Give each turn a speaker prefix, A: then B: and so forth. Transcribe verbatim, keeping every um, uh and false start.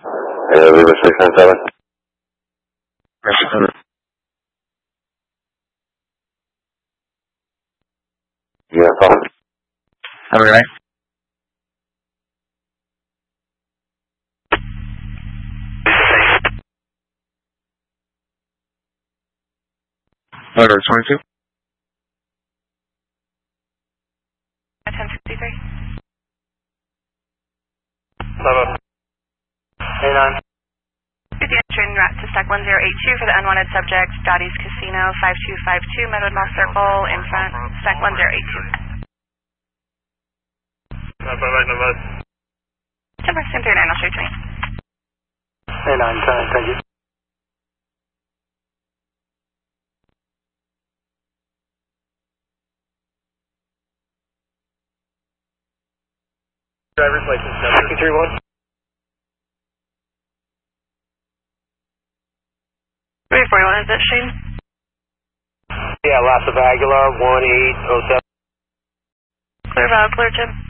A: Uh, Lima six nine seven. Yeah, call.
B: Have a good night. Motor twenty-two.
C: ten sixty-three.
D: Level. eight nine.
C: fifty train route to stack one zero eight two for the unwanted subject, Dottie's Casino, five two five two, Meadowood Mall Circle, in front, stack one zero eight two.
D: Uh, bye bye, Novus.
C: September, ten thirty-nine, I'll show you twenty.
D: eight nine, thank you. Driver's license number. two three one.
C: three forty-one, is that Shane?
D: Yeah, Las of Aguilar, one eight oh seven.
C: Clear Val, clear Jim.